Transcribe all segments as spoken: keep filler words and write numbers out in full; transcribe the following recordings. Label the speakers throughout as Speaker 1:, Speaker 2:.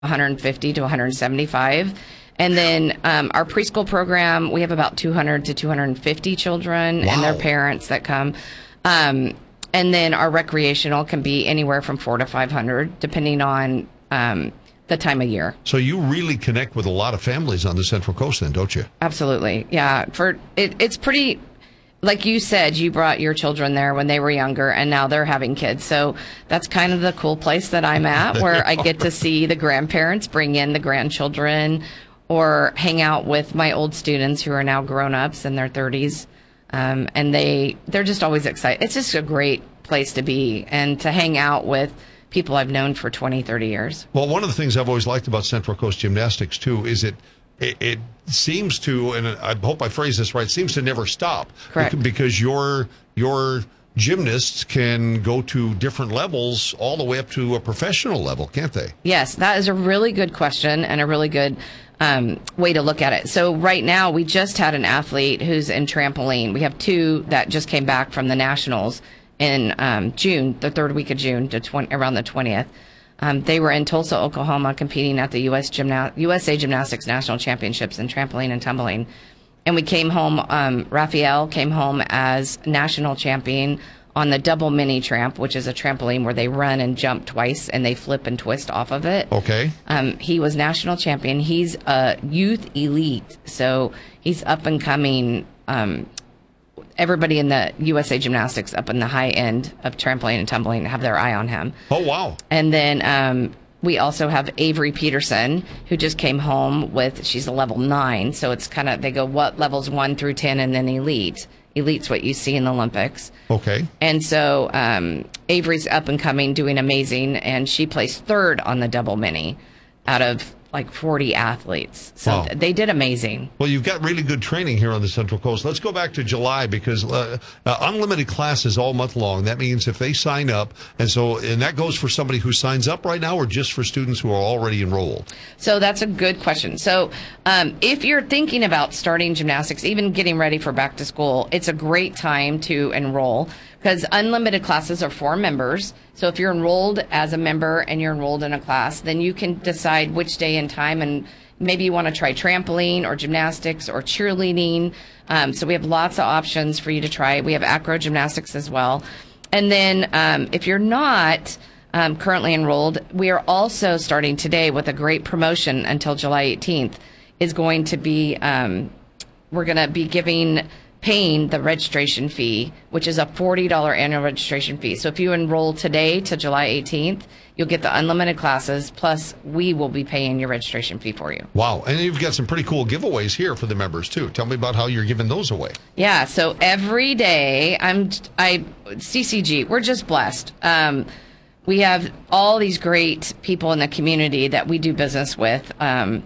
Speaker 1: one hundred fifty to one hundred seventy-five. And then um, our preschool program, we have about two hundred to two hundred fifty children
Speaker 2: Wow.
Speaker 1: and their parents that come. Um, and then our recreational can be anywhere from four to five hundred, depending on um, the time of year.
Speaker 2: So you really connect with a lot of families on the Central Coast then, don't you?
Speaker 1: Absolutely. Yeah. For it, it's pretty, like you said, you brought your children there when they were younger and now they're having kids. So that's kind of the cool place that I'm at, where I get to see the grandparents bring in the grandchildren or hang out with my old students who are now grown-ups in their thirties. Um, and they, they're just always excited. It's just a great place to be and to hang out with people I've known for twenty, thirty years.
Speaker 2: Well, one of the things I've always liked about Central Coast Gymnastics, too, is it it, it seems to, and I hope I phrase this right, seems to never stop.
Speaker 1: Correct.
Speaker 2: Because your your gymnasts can go to different levels all the way up to a professional level, can't they?
Speaker 1: Yes, that is a really good question and a really good um, way to look at it. So right now, we just had an athlete who's in trampoline. We have two that just came back from the nationals in um, June, the third week of June, to twenty, around the twentieth. Um, they were in Tulsa, Oklahoma, competing at the U S Gymna- U S A Gymnastics National Championships in trampoline and tumbling. And we came home, um, Raphael came home as national champion on the double mini tramp, which is a trampoline where they run and jump twice and they flip and twist off of it.
Speaker 2: Okay.
Speaker 1: Um, he was national champion. He's a youth elite, so he's up and coming. Um, everybody in the U S A Gymnastics up in the high end of trampoline and tumbling have their eye on him.
Speaker 2: Oh, wow.
Speaker 1: And then um, we also have Avery Peterson, who just came home with, she's a level nine. So it's kind of, they go what levels one through ten and then elite. Elite's what you see in the Olympics.
Speaker 2: Okay.
Speaker 1: And so um, Avery's up and coming, doing amazing. And she placed third on the double mini out of like forty athletes. So
Speaker 2: Wow.
Speaker 1: th- they did amazing.
Speaker 2: Well, you've got really good training here on the Central Coast. Let's go back to July because uh, uh, unlimited classes all month long. That means if they sign up, and so and that goes for somebody who signs up right now or just for students who are already enrolled?
Speaker 1: So that's a good question. So um, if you're thinking about starting gymnastics, even getting ready for back to school, it's a great time to enroll because unlimited classes are for members. So if you're enrolled as a member and you're enrolled in a class, then you can decide which day and time, and maybe you want to try trampoline or gymnastics or cheerleading. Um, so we have lots of options for you to try. We have acro gymnastics as well. And then um, if you're not um, currently enrolled, we are also starting today with a great promotion until July eighteenth. Is going to be, um, we're going to be giving paying the registration fee, which is a forty dollars annual registration fee. So if you enroll today to July eighteenth, you'll get the unlimited classes, plus we will be paying your registration fee for you.
Speaker 2: Wow. And you've got some pretty cool giveaways here for the members, too. Tell me about how you're giving those away.
Speaker 1: Yeah, so every day, I'm, I, C C G, we're just blessed. Um, we have all these great people in the community that we do business with, um,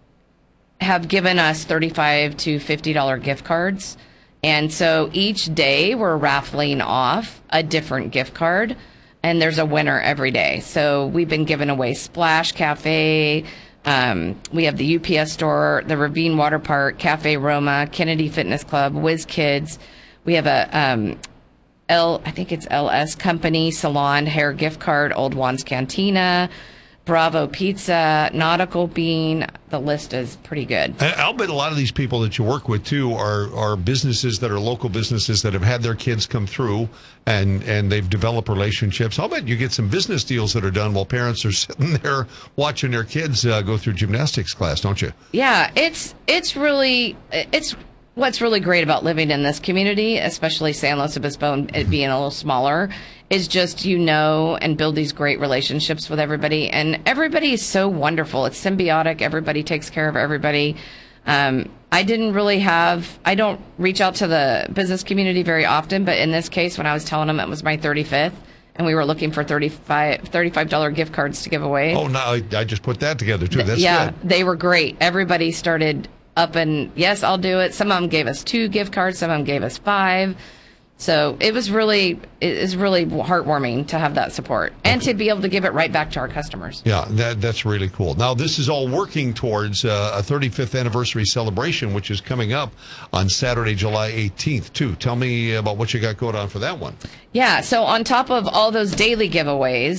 Speaker 1: have given us thirty-five to fifty dollars gift cards. And so each day we're raffling off a different gift card, and there's a winner every day. So we've been giving away Splash Cafe. Um, we have the U P S store, the Ravine Water Park, Cafe Roma, Kennedy Fitness Club, Whiz Kids. We have a um, L, I think it's L S Company Salon hair gift card, Old Juan's Cantina, Bravo Pizza, Nautical Bean. The list is pretty good.
Speaker 2: And I'll bet a lot of these people that you work with, too, are, are businesses that are local businesses that have had their kids come through and, and they've developed relationships. I'll bet you get some business deals that are done while parents are sitting there watching their kids uh, go through gymnastics class, don't you?
Speaker 1: Yeah, it's it's really, it's what's really great about living in this community, especially San Luis Obispo and it being a little smaller, is just, you know, and build these great relationships with everybody. And everybody is so wonderful. It's symbiotic. Everybody takes care of everybody. Um, I didn't really have, I don't reach out to the business community very often, but in this case, when I was telling them it was my thirty-fifth, and we were looking for thirty-five dollars thirty-five dollars gift cards to give away.
Speaker 2: Oh, no, I, I just put that together, too. That's
Speaker 1: yeah,
Speaker 2: good.
Speaker 1: They were great. Everybody started up and, yes, I'll do it. Some of them gave us two gift cards. Some of them gave us five. So it was really, it is really heartwarming to have that support and to be able to give it right back to our customers.
Speaker 2: Yeah, that, that's really cool. Now, this is all working towards uh, a thirty-fifth anniversary celebration, which is coming up on Saturday, July eighteenth, too. Tell me about what you got going on for that one.
Speaker 1: Yeah, so on top of all those daily giveaways,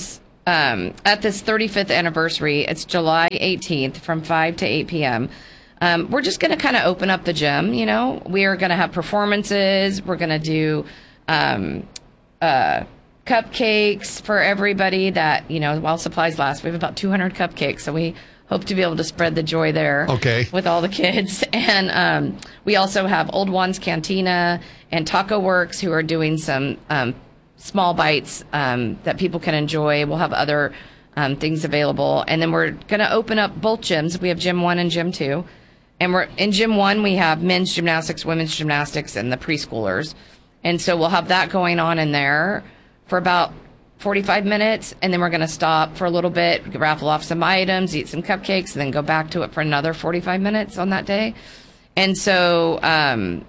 Speaker 1: um, at this thirty-fifth anniversary, it's July eighteenth from five to eight p.m. Um, we're just going to kind of open up the gym. You know, we are going to have performances. We're going to do um, uh, cupcakes for everybody that, you know, while supplies last. We have about two hundred cupcakes, so we hope to be able to spread the joy there
Speaker 2: okay.
Speaker 1: with all the kids. And um, we also have Old Juan's Cantina and Taco Works, who are doing some um, small bites um, that people can enjoy. We'll have other um, things available. And then we're going to open up both gyms. We have Gym one and Gym two. And we're in Gym one, we have men's gymnastics, women's gymnastics, and the preschoolers. And so we'll have that going on in there for about forty-five minutes, and then we're going to stop for a little bit, raffle off some items, eat some cupcakes, and then go back to it for another forty-five minutes on that day. And so, um,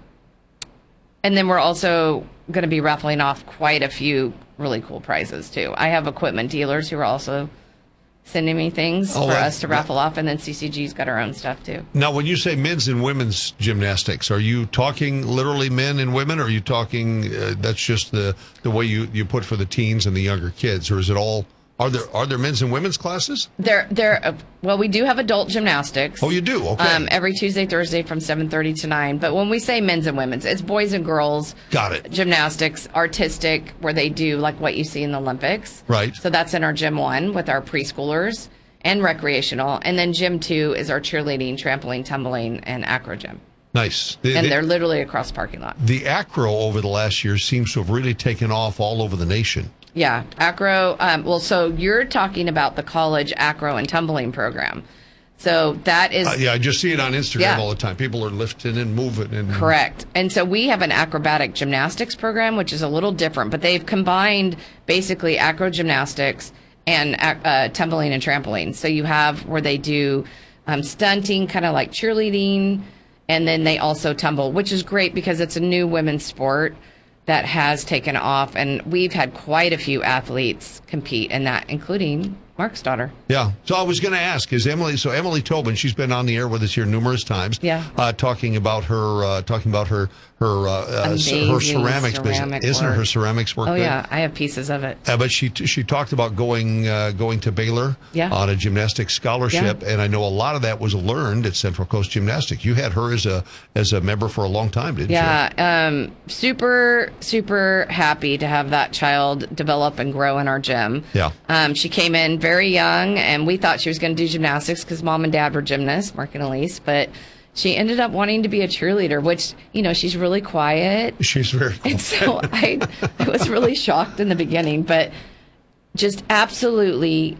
Speaker 1: and then we're also going to be raffling off quite a few really cool prizes too. I have equipment dealers who are also sending me things
Speaker 2: oh,
Speaker 1: for
Speaker 2: that,
Speaker 1: us to raffle
Speaker 2: that,
Speaker 1: off, and then C C G's got our own stuff too.
Speaker 2: Now, when you say men's and women's gymnastics, are you talking literally men and women, or are you talking uh, that's just the, the way you, you put for the teens and the younger kids, or is it all? Are there are there men's and women's classes?
Speaker 1: There, there. Uh, well, we do have adult gymnastics.
Speaker 2: Oh, you do? Okay.
Speaker 1: Um, every Tuesday, Thursday from seven thirty to nine. But when we say men's and women's, it's boys and girls.
Speaker 2: Got it.
Speaker 1: Gymnastics, artistic, where they do like what you see in the Olympics.
Speaker 2: Right.
Speaker 1: So that's in our Gym one with our preschoolers and recreational. And then Gym two is our cheerleading, trampoline, tumbling, and acro gym.
Speaker 2: Nice. The,
Speaker 1: and
Speaker 2: the,
Speaker 1: they're literally across the parking lot.
Speaker 2: The acro over the last year seems to have really taken off all over the nation.
Speaker 1: Yeah, acro. Um, well, so you're talking about the college acro and tumbling program. So that is...
Speaker 2: Uh, yeah, I just see it on Instagram
Speaker 1: yeah.
Speaker 2: all the time. People are lifting and moving. And
Speaker 1: Correct. And so we have an acrobatic gymnastics program, which is a little different, but they've combined basically acro gymnastics and uh, tumbling and trampoline. So you have where they do um, stunting, kind of like cheerleading, and then they also tumble, which is great because it's a new women's sport that has taken off, and we've had quite a few athletes compete in that, including Mark's daughter.
Speaker 2: Yeah. So I was going to ask, is Emily, so Emily Tobin, she's been on the air with us here numerous times.
Speaker 1: Yeah.
Speaker 2: Uh, talking about her, uh, talking about her, her, uh, uh, her ceramics
Speaker 1: ceramic
Speaker 2: business. Isn't
Speaker 1: work.
Speaker 2: her ceramics work
Speaker 1: Oh,
Speaker 2: good?
Speaker 1: yeah. I have pieces of it.
Speaker 2: Uh, but she she talked about going uh, going to Baylor
Speaker 1: yeah.
Speaker 2: on a gymnastics scholarship,
Speaker 1: yeah.
Speaker 2: and I know a lot of that was learned at Central Coast Gymnastics. You had her as a as a member for a long time, didn't
Speaker 1: yeah,
Speaker 2: you?
Speaker 1: Yeah, um, super super happy to have that child develop and grow in our gym.
Speaker 2: Yeah,
Speaker 1: um, she came in very young, and we thought she was going to do gymnastics because mom and dad were gymnasts, Mark and Elise, but she ended up wanting to be a cheerleader, which, you know, she's really quiet.
Speaker 2: She's very quiet.
Speaker 1: And so I, I was really shocked in the beginning, but just absolutely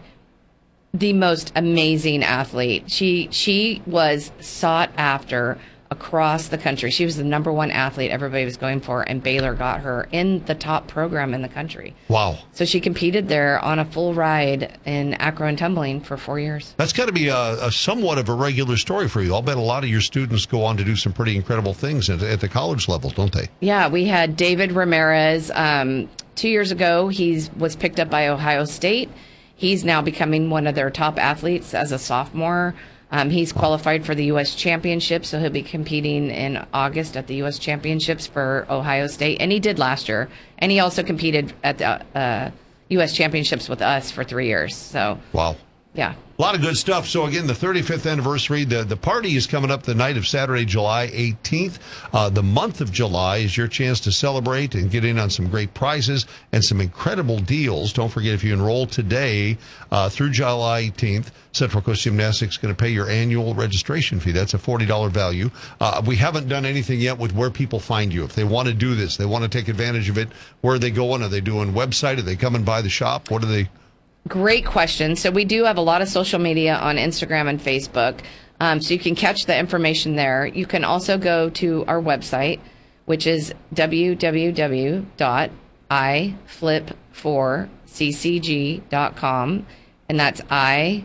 Speaker 1: the most amazing athlete. She she was sought after across the country. She was the number one athlete everybody was going for, and Baylor got her in the top program in the country.
Speaker 2: Wow.
Speaker 1: So she competed there on a full ride in acro and tumbling for four years.
Speaker 2: That's got to be a, a somewhat of a regular story for you. I'll bet a lot of your students go on to do some pretty incredible things at, at the college level, don't they?
Speaker 1: Yeah, we had David Ramirez. Um, two years ago, he was picked up by Ohio State. He's now becoming one of their top athletes as a sophomore. Um, he's qualified for the U S Championship, so he'll be competing in August at the U S Championships for Ohio State, and he did last year. And he also competed at the uh, U S Championships with us for three years. So,
Speaker 2: wow,
Speaker 1: yeah.
Speaker 2: A lot of good stuff. So again, the thirty-fifth anniversary, the, the party is coming up the night of Saturday, July eighteenth. Uh, the month of July is your chance to celebrate and get in on some great prizes and some incredible deals. Don't forget, if you enroll today uh, through July eighteenth, Central Coast Gymnastics is going to pay your annual registration fee. That's a forty dollars value. Uh, we haven't done anything yet with where people find you. If they want to do this, they want to take advantage of it, where are they going? Are they doing website? Are they coming by the shop? What are they...
Speaker 1: Great question. So we do have a lot of social media on Instagram and Facebook, um, so you can catch the information there. You can also go to our website, which is w w w dot i flip for c c g dot com, and that's I,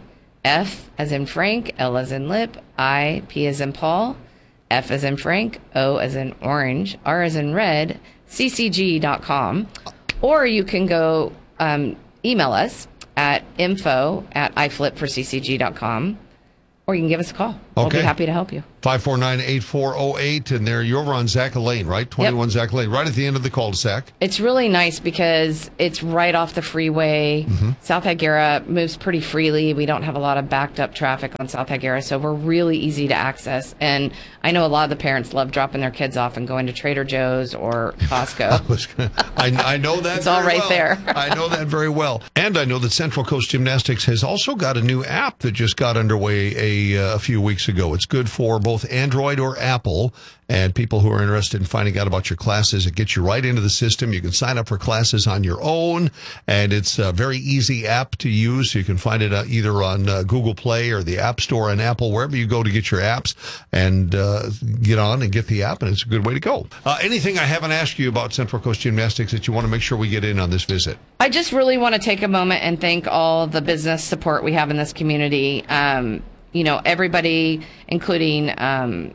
Speaker 1: F as in Frank, L as in lip, I, P as in Paul, F as in Frank, O as in orange, R as in red, c c g dot com, or you can go um, email us at info at i flip for c c g dot com, or you can give us a call. We'll
Speaker 2: Okay.
Speaker 1: be happy to help you.
Speaker 2: five four nine, eight four zero eight, and there you're over on Zacha Lane, right? twenty-one yep. Zacha Lane, right at the end of the cul-de-sac.
Speaker 1: It's really nice because it's right off the freeway. Mm-hmm. South Higuera moves pretty freely. We don't have a lot of backed up traffic on South Higuera, so we're really easy to access. And I know a lot of the parents love dropping their kids off and going to Trader Joe's or Costco.
Speaker 2: I, was gonna, I, I know that
Speaker 1: It's all right
Speaker 2: well.
Speaker 1: there.
Speaker 2: I know that very well. And I know that Central Coast Gymnastics has also got a new app that just got underway a, uh, a few weeks ago. It's good for both Android or Apple, and people who are interested in finding out about your classes. It gets you right into the system. You can sign up for classes on your own, and it's a very easy app to use. You can find it uh, either on uh, Google Play or the App Store on Apple, wherever you go to get your apps, and uh, get on and get the app, and it's a good way to go. Uh, anything I haven't asked you about Central Coast Gymnastics that you want to make sure we get in on this visit?
Speaker 1: I just really want to take a moment and thank all the business support we have in this community. Um, you know, everybody, including... Um,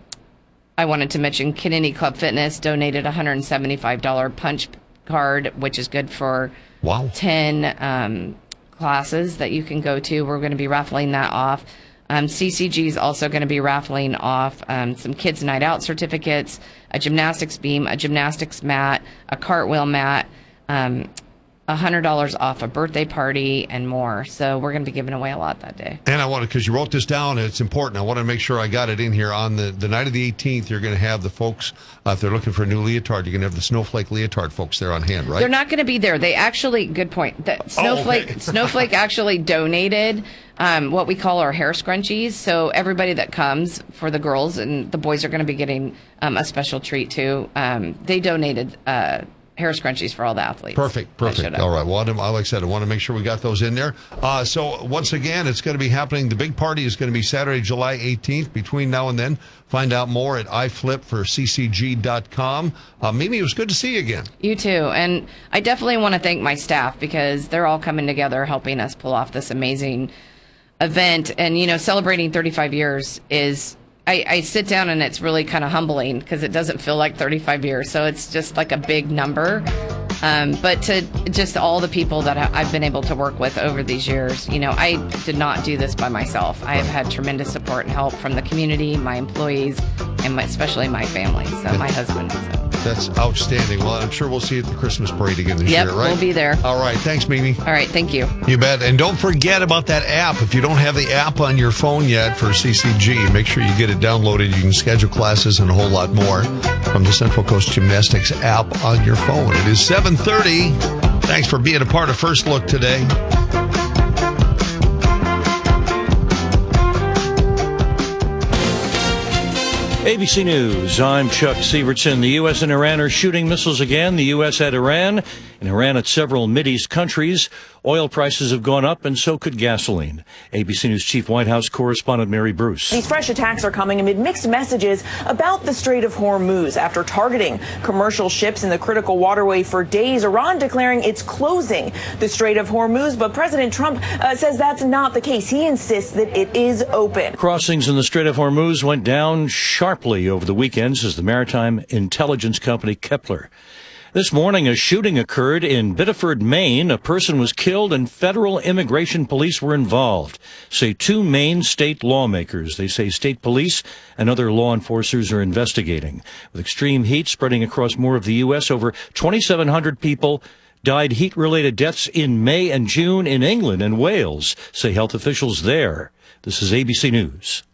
Speaker 1: I wanted to mention Kennedy Club Fitness donated a one hundred seventy-five dollars punch card, which is good for
Speaker 2: wow.
Speaker 1: ten um, classes that you can go to. We're going to be raffling that off. Um, C C G is also going to be raffling off um, some kids' night out certificates, a gymnastics beam, a gymnastics mat, a cartwheel mat, um, one hundred dollars off a birthday party, and more. So we're going to be giving away a lot that day.
Speaker 2: And I want to, because you wrote this down, and it's important. I want to make sure I got it in here. On the, the night of the eighteenth, you're going to have the folks, uh, if they're looking for a new leotard, you're going to have the Snowflake leotard folks there on hand, right?
Speaker 1: They're not going to be there. They actually, good point. The Snowflake, oh, okay. Snowflake actually donated um, what we call our hair scrunchies. So everybody that comes for the girls, and the boys are going to be getting um, a special treat too. Um, they donated uh hair scrunchies for all the athletes.
Speaker 2: Perfect, perfect. All right. Well, like I said, I want to make sure we got those in there. Uh, so once again, it's going to be happening. The big party is going to be Saturday, July eighteenth. Between now and then, find out more at i flip for c c g dot com. Uh, Mimi, it was good to see you again.
Speaker 1: You too. And I definitely want to thank my staff because they're all coming together helping us pull off this amazing event. And, you know, celebrating thirty-five years is... I, I sit down and it's really kind of humbling because it doesn't feel like thirty-five years. So it's just like a big number. Um, but to just all the people that I've been able to work with over these years, you know, I did not do this by myself. I have had tremendous support and help from the community, my employees, and my, especially my family. So my husband. So.
Speaker 2: That's outstanding. Well, I'm sure we'll see you at the Christmas parade again this
Speaker 1: yep,
Speaker 2: year, right?
Speaker 1: We'll be there.
Speaker 2: All right. Thanks, Mimi.
Speaker 1: All right. Thank you.
Speaker 2: You bet. And don't forget about that app. If you don't have the app on your phone yet for C C G, make sure you get it downloaded. You can schedule classes and a whole lot more from the Central Coast Gymnastics app on your phone. It is seven thirty. Thanks for being a part of First Look today.
Speaker 3: A B C News, I'm Chuck Severson. The U S and Iran are shooting missiles again. The U S at Iran, and Iran at several Mideast countries. Oil prices have gone up, and so could gasoline. A B C News Chief White House correspondent Mary Bruce.
Speaker 4: These fresh attacks are coming amid mixed messages about the Strait of Hormuz. After targeting commercial ships in the critical waterway for days, Iran declaring it's closing the Strait of Hormuz. But President Trump uh, says that's not the case. He insists that it is open.
Speaker 3: Crossings in the Strait of Hormuz went down sharply over the weekend, says the maritime intelligence company Kepler. This morning, a shooting occurred in Biddeford, Maine. A person was killed and federal immigration police were involved, say two Maine state lawmakers. They say state police and other law enforcers are investigating. With extreme heat spreading across more of the U S, over twenty-seven hundred people died heat-related deaths in May and June in England and Wales, say health officials there. This is A B C News.